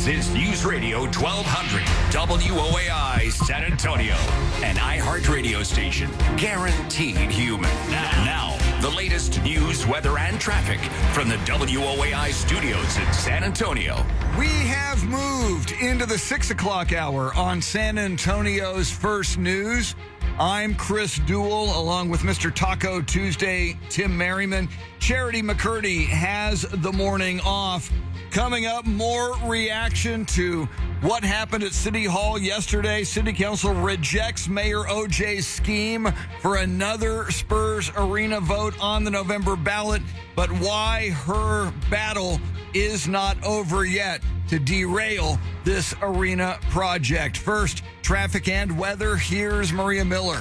This is News Radio 1200 WOAI San Antonio, an iHeart radio station guaranteed human. Now, the latest news, weather, and traffic from the WOAI studios in San Antonio. We have moved into the 6 o'clock hour on San Antonio's First News. I'm Chris Duell, along with Mr. Taco Tuesday, Tim Merriman. Charity McCurdy has the morning off. Coming up, more reaction to what happened at City Hall yesterday. City Council rejects Mayor OJ's scheme for another Spurs Arena vote on the November ballot, but why her battle is not over yet to derail this arena project. First, traffic and weather. Here's Maria Miller.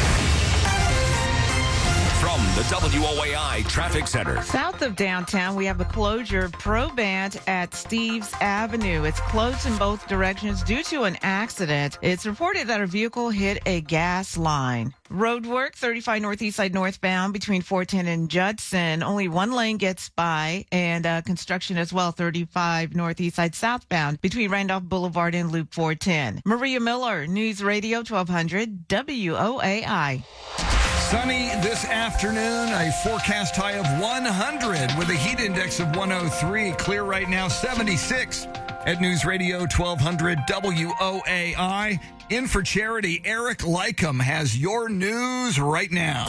From the WOAI Traffic Center. South of downtown, we have a closure of Probant at Steves Avenue. It's closed in both directions due to an accident. It's reported that a vehicle hit a gas line. Road work, 35 Northeast Side northbound between 410 and Judson. Only one lane gets by, and construction as well, 35 Northeast Side southbound between Randolph Boulevard and Loop 410. Maria Miller, News Radio 1200 WOAI. Sunny this afternoon, a forecast high of 100 with a heat index of 103. Clear right now, 76 at News Radio 1200 WOAI. In for Charity, Eric Lycum has your news right now.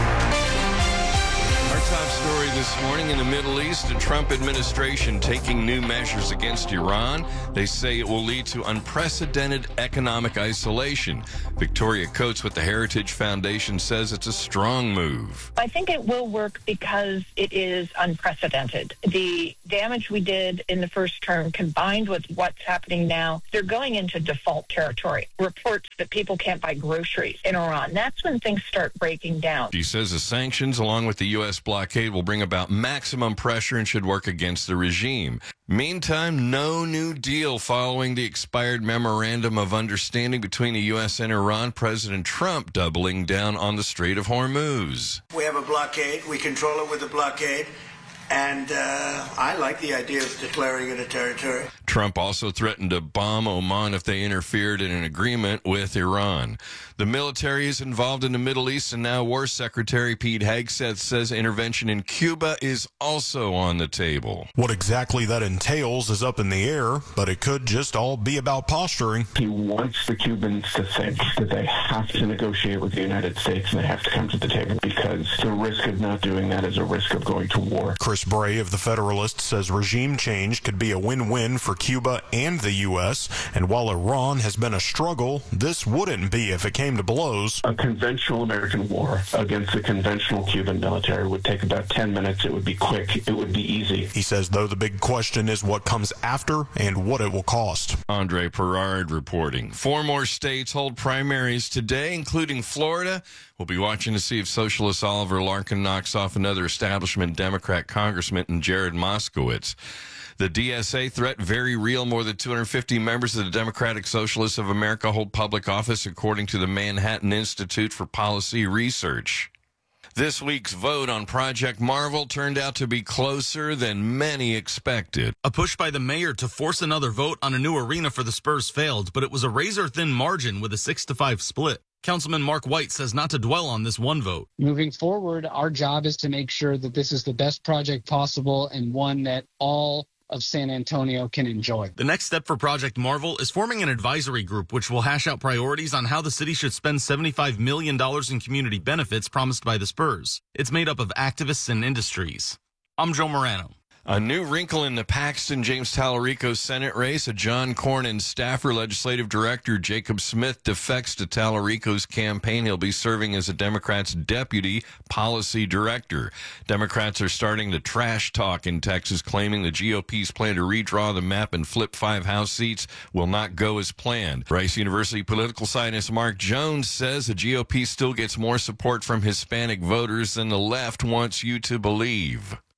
Our top story this morning in the Middle East, the Trump administration taking new measures against Iran. They say it will lead to unprecedented economic isolation. Victoria Coates with the Heritage Foundation says it's a strong move. I think it will work because it is unprecedented. The damage we did in the first term combined with what's happening now, they're going into default territory. Reports that people can't buy groceries in Iran. That's when things start breaking down. She says the sanctions along with the U.S. blockade will bring about maximum pressure and should work against the regime. Meantime, no new deal following the expired memorandum of understanding between the U.S. and Iran. President Trump doubling down on the Strait of Hormuz. We have a blockade. We control it with a blockade. And I like the idea of declaring it a territory. Trump also threatened to bomb Oman if they interfered in an agreement with Iran. The military is involved in the Middle East, and now War Secretary Pete Hegseth says intervention in Cuba is also on the table. What exactly that entails is up in the air, but it could just all be about posturing. He wants the Cubans to think that they have to negotiate with the United States and they have to come to the table because the risk of not doing that is a risk of going to war. Chris Bray of The Federalist says regime change could be a win-win for Cuba and the U.S., and while Iran has been a struggle, this wouldn't be if it came to blows. A conventional American war against the conventional Cuban military would take about 10 minutes. It would be quick. It would be easy. He says, though, the big question is what comes after and what it will cost. Andre Perard reporting. 4 more states hold primaries today, including Florida. We'll be watching to see if Socialist Oliver Larkin knocks off another establishment Democrat congressman in Jared Moskowitz. The DSA threat very real. More than 250 members of the Democratic Socialists of America hold public office, according to the Manhattan Institute for Policy Research. This week's vote on Project Marvel turned out to be closer than many expected. A push by the mayor to force another vote on a new arena for the Spurs failed, but it was a razor-thin margin with a 6-5 split. Councilman Mark White says not to dwell on this one vote. Moving forward, our job is to make sure that this is the best project possible and one that all of San Antonio can enjoy. The next step for Project Marvel is forming an advisory group which will hash out priorities on how the city should spend $75 million in community benefits promised by the Spurs. It's made up of activists and industries. I'm Joe Morano. A new wrinkle in the Paxton James Tallarico Senate race. A John Cornyn staffer, legislative director Jacob Smith, defects to Tallarico's campaign. He'll be serving as a Democrat's deputy policy director. Democrats are starting to trash talk in Texas, claiming the GOP's plan to redraw the map and flip 5 House seats will not go as planned. Rice University political scientist Mark Jones says the GOP still gets more support from Hispanic voters than the left wants you to believe.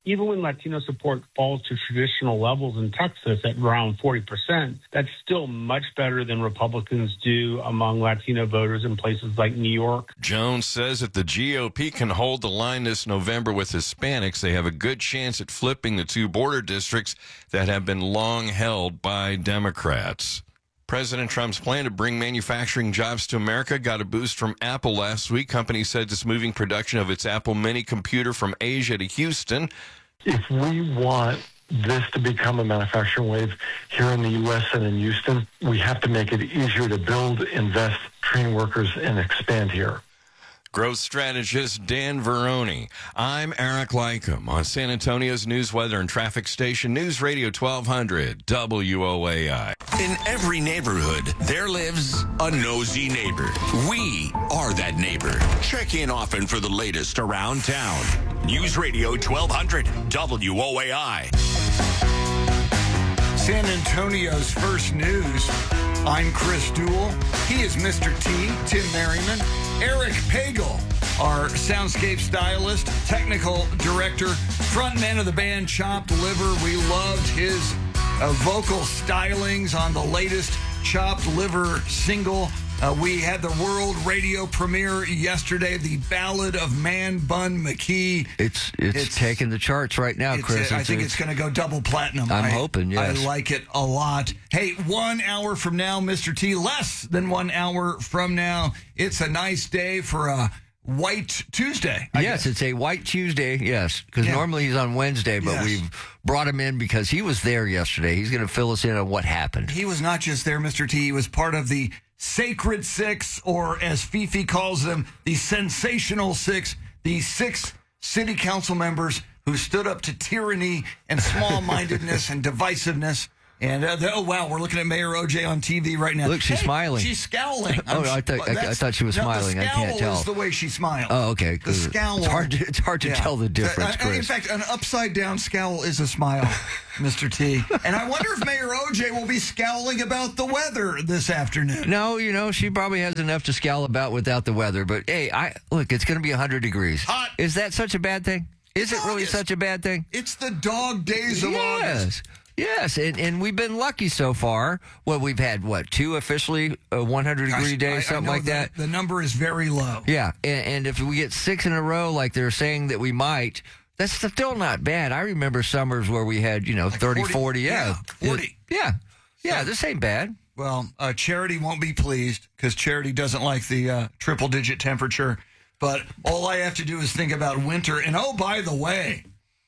even when Latino support falls to traditional levels in Texas at around 40%, that's still much better than Republicans do among Latino voters in places like New York. Jones says if the GOP can hold the line this November with Hispanics, they have a good chance at flipping the two border districts that have been long held by Democrats. President Trump's plan to bring manufacturing jobs to America got a boost from Apple last week. Company said it's moving production of its Apple Mini computer from Asia to Houston. If we want this to become a manufacturing wave here in the U.S. and in Houston, we have to make it easier to build, invest, train workers, and expand here. Growth strategist Dan Veroni. I'm Eric Lycom on San Antonio's news, weather, and traffic station, News Radio 1200 WOAI. In every neighborhood, there lives a nosy neighbor. We are that neighbor. Check in often for the latest around town. News Radio 1200 WOAI. San Antonio's first news. I'm Chris Duell. He is Mr. T, Tim Merriman. Eric Pagel, our soundscape stylist, technical director, frontman of the band Chopped Liver. We loved his vocal stylings on the latest Chopped Liver single. We had the world radio premiere yesterday, the Ballad of Man Bun McKee. It's taking the charts right now, Chris. I think it's going to go double platinum. I'm hoping, yes. I like it a lot. Hey, 1 hour from now, Mr. T, less than 1 hour from now, it's a nice day for a White Tuesday. Yes, it's a White Tuesday, yes, because normally he's on Wednesday, but we've brought him in because he was there yesterday. He's going to fill us in on what happened. He was not just there, Mr. T. He was part of the Sacred Six, or as Fifi calls them, the Sensational Six, the 6 city council members who stood up to tyranny and small-mindedness and divisiveness. And, oh, wow, we're looking at Mayor OJ on TV right now. Look, she's smiling. She's scowling. I thought she was smiling. The I can't tell. scowl is the way she smiles. Oh, okay. The scowl. It's hard to tell the difference, Chris. In fact, an upside-down scowl is a smile, Mr. T. And I wonder if Mayor OJ will be scowling about the weather this afternoon. No, she probably has enough to scowl about without the weather. But, hey, look, it's going to be 100 degrees. Hot. Is that such a bad thing? Is it really such a bad thing? It's the dog days of August. Yes, and we've been lucky so far. Well, we've had, 2 officially 100-degree days, something like that? The number is very low. Yeah, and if we get 6 in a row like they're saying that we might, that's still not bad. I remember summers where we had, 30, 40. Yeah, 40. Yeah, this ain't bad. Well, Charity won't be pleased because Charity doesn't like the triple-digit temperature. But all I have to do is think about winter. And, oh, by the way,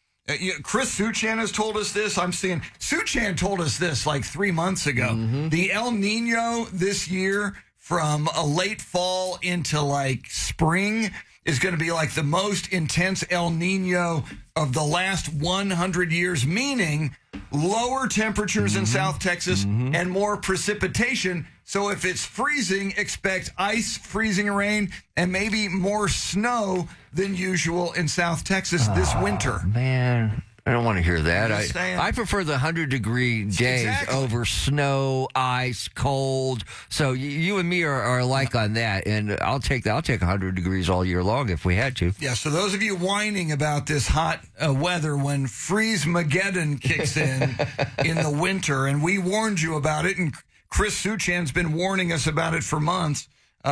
Chris Suchan has told us this. I'm seeing Suchan told us this like 3 months ago. Mm-hmm. The El Nino this year from a late fall into like spring is going to be like the most intense El Nino of the last 100 years, meaning lower temperatures in South Texas and more precipitation. So if it's freezing, expect ice, freezing rain, and maybe more snow than usual in South Texas this winter. Man, I don't want to hear that. I prefer the 100-degree days over snow, ice, cold. So you and me are alike on that, and I'll take 100 degrees all year long if we had to. Yeah, so those of you whining about this hot weather when Freeze-Mageddon kicks in the winter, and we warned you about it, and Chris Suchan's been warning us about it for months,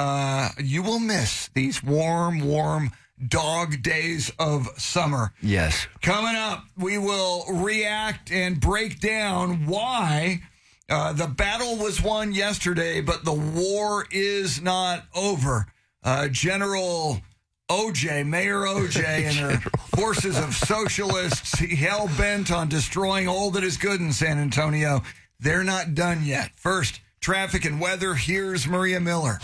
you will miss these warm dog days of summer. Yes. Coming up, we will react and break down why the battle was won yesterday, but the war is not over. General OJ, Mayor OJ, and her forces of socialists hell-bent on destroying all that is good in San Antonio. They're not done yet. First, traffic and weather. Here's Maria Miller.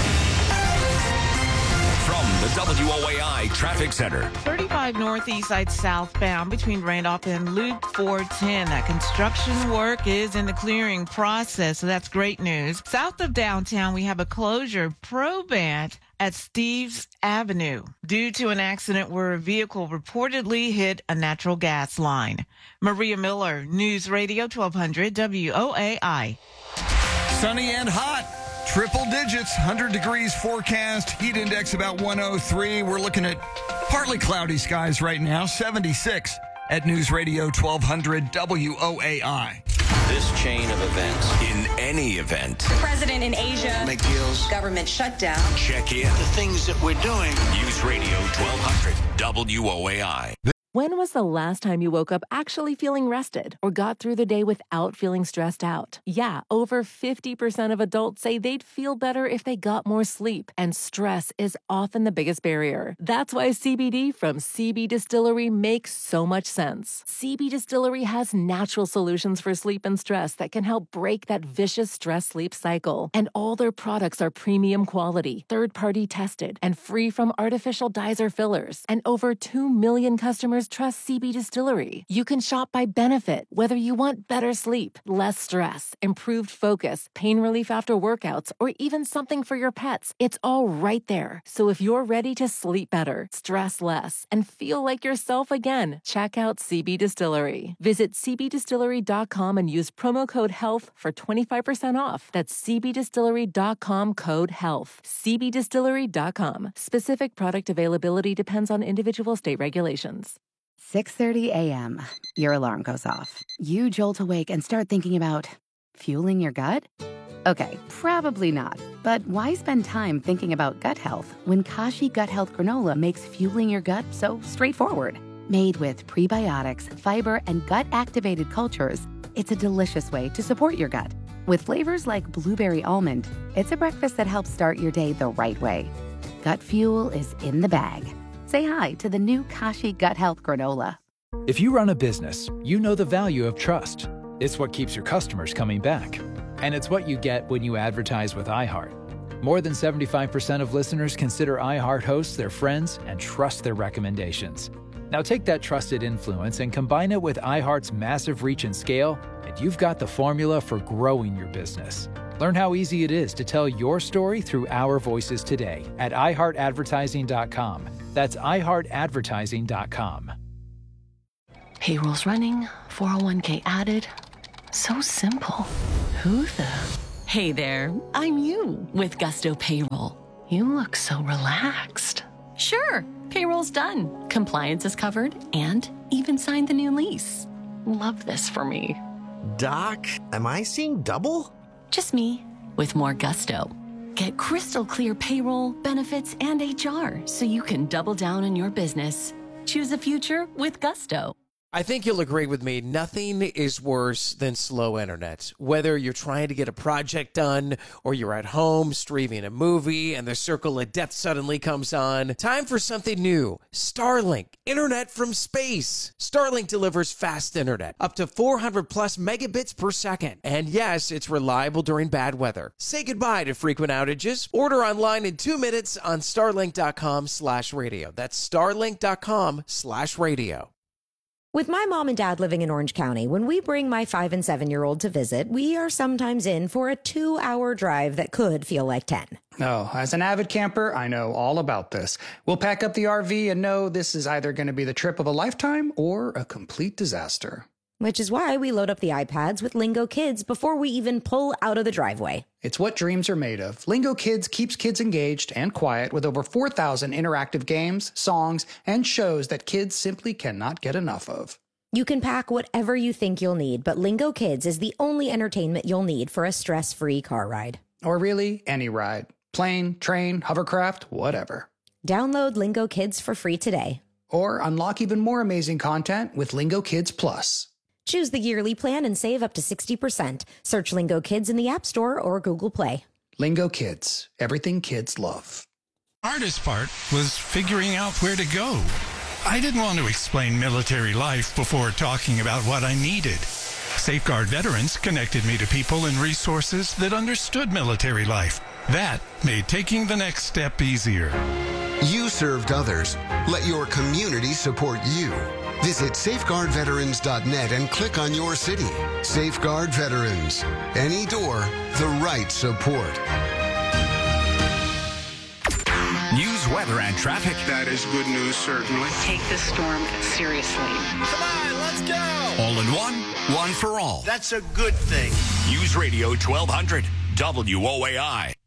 From the WOAI Traffic Center. 35 northeast side southbound between Randolph and Loop 410. That construction work is in the clearing process, so that's great news. South of downtown, we have a closure probant at Steves Avenue due to an accident where a vehicle reportedly hit a natural gas line. Maria Miller, News Radio 1200 WOAI. Sunny and hot. Triple digits, 100 degrees forecast, heat index about 103. We're looking at partly cloudy skies right now, 76 at News Radio 1200 WOAI. This chain of events, in any event. The president in Asia. Make deals. Government shutdown. Check in. The things that we're doing. News Radio 1200 WOAI. When was the last time you woke up actually feeling rested or got through the day without feeling stressed out? Yeah, over 50% of adults say they'd feel better if they got more sleep, and stress is often the biggest barrier. That's why CBD from CB Distillery makes so much sense. CB Distillery has natural solutions for sleep and stress that can help break that vicious stress-sleep cycle. And all their products are premium quality, third-party tested, and free from artificial dyes or fillers. And over 2 million customers trust CB Distillery. You can shop by benefit, whether you want better sleep, less stress, improved focus, pain relief after workouts, or even something for your pets. It's all right there. So if you're ready to sleep better, stress less, and feel like yourself again, check out CB Distillery. Visit cbdistillery.com and use promo code HEALTH for 25% off. That's cbdistillery.com, code HEALTH. cbdistillery.com. Specific product availability depends on individual state regulations. 6:30 a.m. Your alarm goes off. You jolt awake and start thinking about fueling your gut? Okay, probably not. But why spend time thinking about gut health when Kashi Gut Health Granola makes fueling your gut so straightforward? Made with prebiotics, fiber, and gut-activated cultures, it's a delicious way to support your gut. With flavors like blueberry almond, it's a breakfast that helps start your day the right way. Gut fuel is in the bag. Say hi to the new Kashi Gut Health Granola. If you run a business, you know the value of trust. It's what keeps your customers coming back. And it's what you get when you advertise with iHeart. More than 75% of listeners consider iHeart hosts their friends and trust their recommendations. Now take that trusted influence and combine it with iHeart's massive reach and scale, and you've got the formula for growing your business. Learn how easy it is to tell your story through our voices today at iHeartAdvertising.com. That's iHeartAdvertising.com. Payroll's running, 401k added. So simple. Who the? Hey there, I'm you with Gusto Payroll. You look so relaxed. Sure, payroll's done. Compliance is covered and even signed the new lease. Love this for me. Doc, am I seeing double? Just me with more gusto. Get crystal clear payroll, benefits, and HR so you can double down on your business. Choose a future with Gusto. I think you'll agree with me. Nothing is worse than slow internet. Whether you're trying to get a project done or you're at home streaming a movie and the circle of death suddenly comes on, time for something new. Starlink, internet from space. Starlink delivers fast internet, up to 400 plus megabits per second. And yes, it's reliable during bad weather. Say goodbye to frequent outages. Order online in 2 minutes on starlink.com/radio. That's starlink.com/radio. With my mom and dad living in Orange County, when we bring my 5 and 7-year-old to visit, we are sometimes in for a 2-hour drive that could feel like 10. Oh, as an avid camper, I know all about this. We'll pack up the RV and know this is either going to be the trip of a lifetime or a complete disaster. Which is why we load up the iPads with Lingo Kids before we even pull out of the driveway. It's what dreams are made of. Lingo Kids keeps kids engaged and quiet with over 4,000 interactive games, songs, and shows that kids simply cannot get enough of. You can pack whatever you think you'll need, but Lingo Kids is the only entertainment you'll need for a stress-free car ride. Or really, any ride. Plane, train, hovercraft, whatever. Download Lingo Kids for free today. Or unlock even more amazing content with Lingo Kids Plus. Choose the yearly plan and save up to 60%. Search Lingo Kids in the App Store or Google Play. Lingo Kids, everything kids love. Hardest part was figuring out where to go. I didn't want to explain military life before talking about what I needed. Safeguard Veterans connected me to people and resources that understood military life. That made taking the next step easier. You served others. Let your community support you. Visit safeguardveterans.net and click on your city. Safeguard Veterans. Any door, the right support. News, weather, and traffic. That is good news, certainly. Take this storm seriously. Come on, let's go. All in one for all. That's a good thing. News Radio 1200 WOAI.